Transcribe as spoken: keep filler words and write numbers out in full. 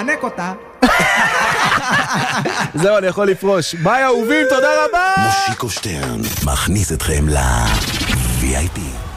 חנק אותה. זהו, אני יכול לפרוש. ביי אהובים, תודה רבה. מושיקו שטרן מכניס אתכם ל-וי איי פי.